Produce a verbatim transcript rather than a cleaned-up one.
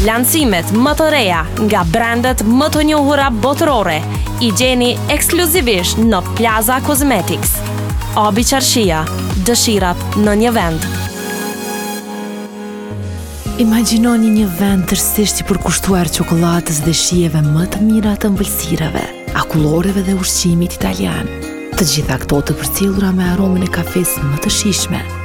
Lancimet më të reja nga brandet më të njohura botërore i gjeni ekskluzivisht në Plaza Cosmetics. Abi Qarshia, dëshirat në një vend. Imagjinoni një vend tërësisht i përkushtuar çokoladës dhe shijeve më të mira të ëmbëlsirave, akulloreve dhe ushqimit italian. Të gjitha këto të përcjellura me aromën e kafes më të shijshme.